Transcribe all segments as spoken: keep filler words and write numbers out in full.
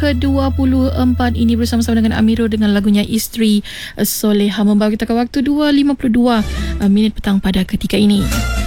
ke dua puluh empat ini bersama-sama dengan Amirul dengan lagunya Isteri Soleha membawa kita ke waktu dua lima puluh dua minit petang pada ketika ini.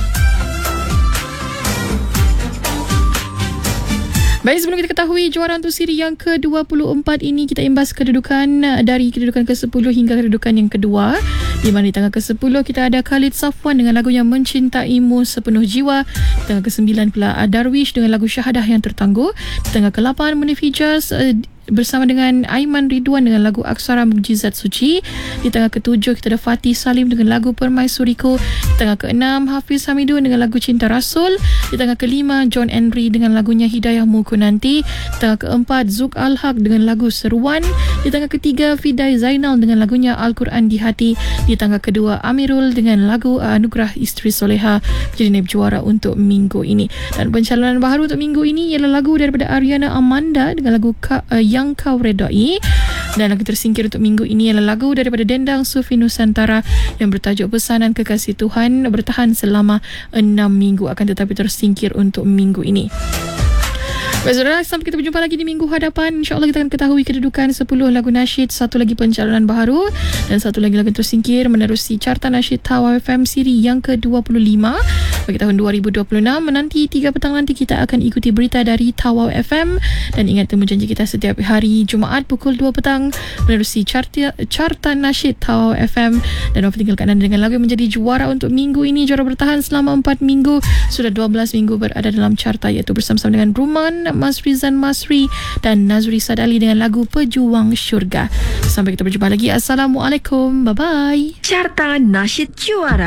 Baik, sebelum kita ketahui juara untuk siri yang ke dua puluh empat ini, kita imbas kedudukan dari kedudukan ke sepuluh hingga kedudukan yang kedua. Di mana di tangga ke sepuluh kita ada Khalid Safwan dengan lagunya Mencintaimu Sepenuh Jiwa. Di tangga ke sembilan pula Darwish dengan lagu Syahadah Yang Tertangguh. Di tangga ke lapan Munif Hijaz uh, bersama dengan Aiman Ridwan dengan lagu Aksara Mukjizat Suci. Di tangga ketujuh kita ada Fatih Salim dengan lagu Permaisuriku. Di tangga keenam Hafiz Hamidun dengan lagu Cinta Rasul. Di tangga kelima John Henry dengan lagunya Hidayahmu Ku Nanti. Di tangga keempat Zuk Al-Haq dengan lagu Seruan. Di tangga ketiga Fidai Zainal dengan lagunya Al-Quran di Hati. Di tangga kedua Amirul dengan lagu Anugerah Isteri Soleha menjadi naib juara untuk minggu ini. Dan pencalonan baharu untuk minggu ini ialah lagu daripada Ariana Amanda dengan lagu Ka, uh, Yang Kau Redai. Dan lagu tersingkir untuk minggu ini ialah lagu daripada Dendang Sufi Nusantara yang bertajuk Pesanan Kekasih Tuhan, bertahan selama enam minggu akan tetapi tersingkir untuk minggu ini. Baik saudara, sampai kita berjumpa lagi di minggu hadapan. InsyaAllah kita akan ketahui kedudukan sepuluh lagu nasyid, satu lagi pencalonan baharu dan satu lagi lagu tersingkir menerusi carta nasyid Tawau F M siri yang ke dua puluh lima bagi tahun dua ribu dua puluh enam. Menanti tiga petang nanti kita akan ikuti berita dari Tawau F M. Dan ingat temu janji kita setiap hari Jumaat pukul dua petang menerusi carta, carta nasyid Tawau F M. Dan Wafa tinggalkan anda dengan lagu yang menjadi juara untuk minggu ini. Juara bertahan selama empat minggu. Sudah dua belas minggu berada dalam carta, iaitu bersama-sama dengan Ruman, Mas Rizan Masri dan Nazri Sadali dengan lagu Pejuang Syurga. Sampai kita berjumpa lagi. Assalamualaikum. Bye-bye. Carta Nasyid Juara.